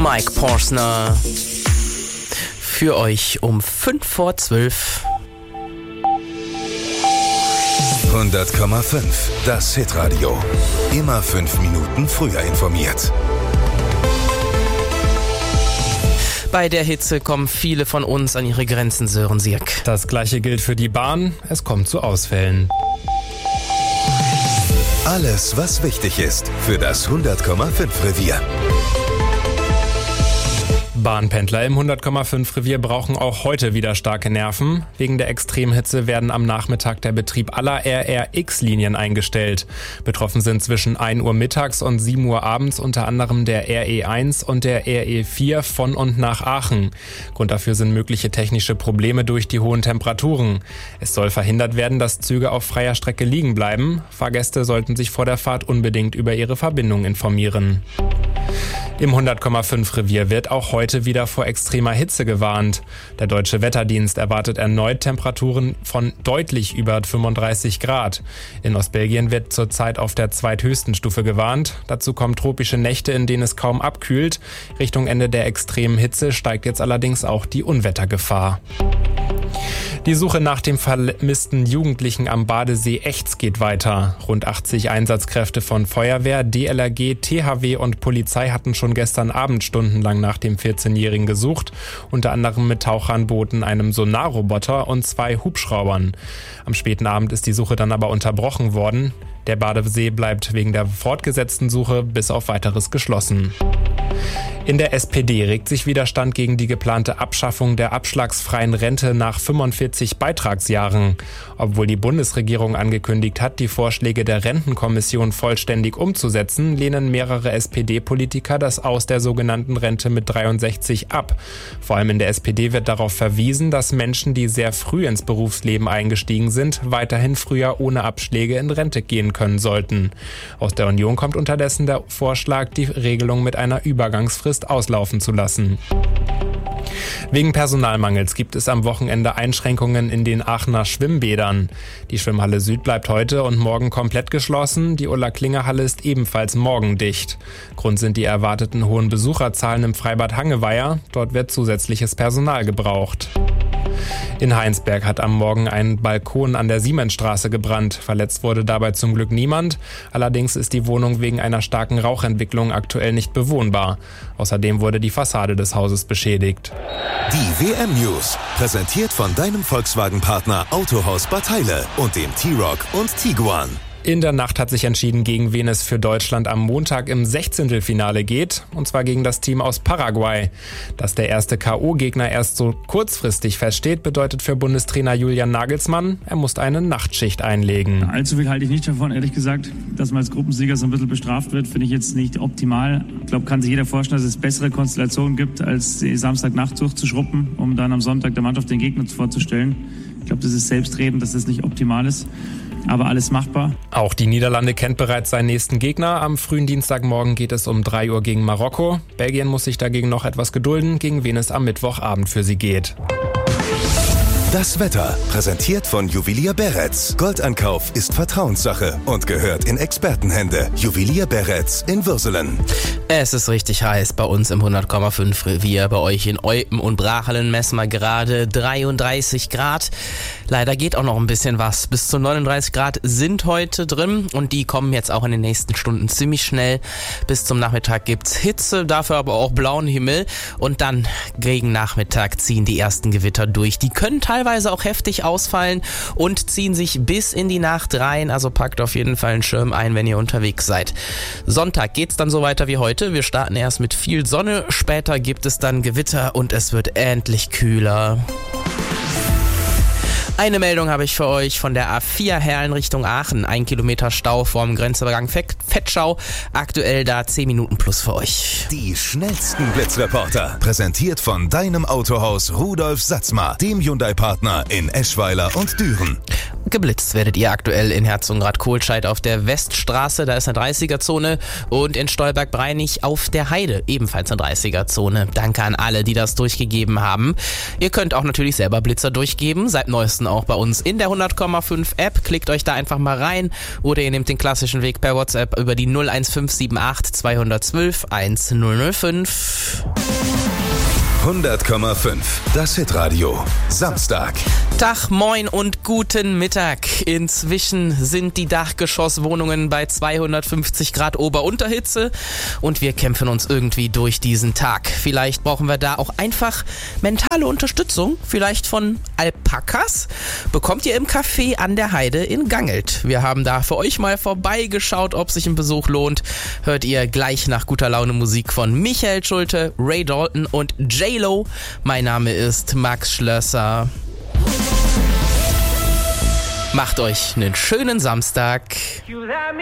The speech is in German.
Mike Porsner. Für euch um 11:05. 100,5. Das Hitradio. Immer 5 Minuten früher informiert. Bei der Hitze kommen viele von uns an ihre Grenzen, Sören Sirk. Das gleiche gilt für die Bahn. Es kommt zu Ausfällen. Alles, was wichtig ist für das 100,5 Revier. Bahnpendler im 100,5 Revier brauchen auch heute wieder starke Nerven. Wegen der Extremhitze werden am Nachmittag der Betrieb aller RRX-Linien eingestellt. Betroffen sind zwischen 1 Uhr mittags und 7 Uhr abends unter anderem der RE1 und der RE4 von und nach Aachen. Grund dafür sind mögliche technische Probleme durch die hohen Temperaturen. Es soll verhindert werden, dass Züge auf freier Strecke liegen bleiben. Fahrgäste sollten sich vor der Fahrt unbedingt über ihre Verbindung informieren. Im 100,5 Revier wird auch heute wieder vor extremer Hitze gewarnt. Der Deutsche Wetterdienst erwartet erneut Temperaturen von deutlich über 35 Grad. In Ostbelgien wird zurzeit auf der zweithöchsten Stufe gewarnt. Dazu kommen tropische Nächte, in denen es kaum abkühlt. Richtung Ende der extremen Hitze steigt jetzt allerdings auch die Unwettergefahr. Die Suche nach dem vermissten Jugendlichen am Badesee Echts geht weiter. Rund 80 Einsatzkräfte von Feuerwehr, DLRG, THW und Polizei hatten schon gestern Abend stundenlang nach dem 14-Jährigen gesucht, unter anderem mit Tauchernbooten, einem Sonarroboter und 2 Hubschraubern. Am späten Abend ist die Suche dann aber unterbrochen worden. Der Badesee bleibt wegen der fortgesetzten Suche bis auf Weiteres geschlossen. In der SPD regt sich Widerstand gegen die geplante Abschaffung der abschlagsfreien Rente nach 45 Beitragsjahren. Obwohl die Bundesregierung angekündigt hat, die Vorschläge der Rentenkommission vollständig umzusetzen, lehnen mehrere SPD-Politiker das Aus der sogenannten Rente mit 63 ab. Vor allem in der SPD wird darauf verwiesen, dass Menschen, die sehr früh ins Berufsleben eingestiegen sind, weiterhin früher ohne Abschläge in Rente gehen können sollten. Aus der Union kommt unterdessen der Vorschlag, die Regelung mit einer Übergangsfrist auslaufen zu lassen. Wegen Personalmangels gibt es am Wochenende Einschränkungen in den Aachener Schwimmbädern. Die Schwimmhalle Süd bleibt heute und morgen komplett geschlossen. Die Ulla-Klinger-Halle ist ebenfalls morgen dicht. Grund sind die erwarteten hohen Besucherzahlen im Freibad Hangeweiher. Dort wird zusätzliches Personal gebraucht. In Heinsberg hat am Morgen ein Balkon an der Siemensstraße gebrannt. Verletzt wurde dabei zum Glück niemand. Allerdings ist die Wohnung wegen einer starken Rauchentwicklung aktuell nicht bewohnbar. Außerdem wurde die Fassade des Hauses beschädigt. Die WM-News, präsentiert von deinem Volkswagen-Partner Autohaus Bad Heile und dem T-Roc und Tiguan. In der Nacht hat sich entschieden, gegen wen es für Deutschland am Montag im 16. geht, und zwar gegen das Team aus Paraguay. Dass der erste K.O.-Gegner erst so kurzfristig feststeht, bedeutet für Bundestrainer Julian Nagelsmann, er muss eine Nachtschicht einlegen. Allzu viel halte ich nicht davon, ehrlich gesagt. Dass man als Gruppensieger so ein bisschen bestraft wird, finde ich jetzt nicht optimal. Ich glaube, kann sich jeder vorstellen, dass es bessere Konstellationen gibt, als die Samstagnacht durchzuschruppen, um dann am Sonntag der Mannschaft den Gegner vorzustellen. Ich glaube, das ist selbstredend, dass das nicht optimal ist. Aber alles machbar. Auch die Niederlande kennt bereits seinen nächsten Gegner. Am frühen Dienstagmorgen geht es um 3 Uhr gegen Marokko. Belgien muss sich dagegen noch etwas gedulden, gegen wen es am Mittwochabend für sie geht. Das Wetter, präsentiert von Juwelier Beretz. Goldankauf ist Vertrauenssache und gehört in Expertenhände. Juwelier Beretz in Würselen. Es ist richtig heiß bei uns im 100,5 Revier. Bei euch in Eupen und Brachelen messen wir gerade 33 Grad. Leider geht auch noch ein bisschen was. Bis zu 39 Grad sind heute drin und die kommen jetzt auch in den nächsten Stunden ziemlich schnell. Bis zum Nachmittag gibt's Hitze, dafür aber auch blauen Himmel. Und dann gegen Nachmittag ziehen die ersten Gewitter durch. Die können teilweise auch heftig ausfallen und ziehen sich bis in die Nacht rein. Also packt auf jeden Fall einen Schirm ein, wenn ihr unterwegs seid. Sonntag geht's dann so weiter wie heute. Wir starten erst mit viel Sonne, später gibt es dann Gewitter und es wird endlich kühler. Eine Meldung habe ich für euch von der A4 Herlen Richtung Aachen. 1 Kilometer Stau vorm Grenzübergang Fettschau. Aktuell da 10 Minuten plus für euch. Die schnellsten Blitzreporter. Präsentiert von deinem Autohaus Rudolf Satzma, dem Hyundai-Partner in Eschweiler und Düren. Geblitzt werdet ihr aktuell in Herzogenrath-Kohlscheid auf der Weststraße, da ist eine 30er-Zone, und in Stolberg-Breinig auf der Heide ebenfalls eine 30er-Zone. Danke an alle, die das durchgegeben haben. Ihr könnt auch natürlich selber Blitzer durchgeben, seit neuestem auch bei uns in der 100,5 App. Klickt euch da einfach mal rein oder ihr nehmt den klassischen Weg per WhatsApp über die 01578 212 1005. 100,5. Das Hitradio. Samstag. Tag, moin und guten Mittag. Inzwischen sind die Dachgeschosswohnungen bei 250 Grad Ober-Unterhitze und wir kämpfen uns irgendwie durch diesen Tag. Vielleicht brauchen wir da auch einfach mentale Unterstützung, vielleicht von Alpakas. Bekommt ihr im Café an der Heide in Gangelt. Wir haben da für euch mal vorbeigeschaut, ob sich ein Besuch lohnt. Hört ihr gleich nach guter Laune Musik von Michael Schulte, Ray Dalton und J-Lo. Mein Name ist Max Schlösser. Macht euch einen schönen Samstag.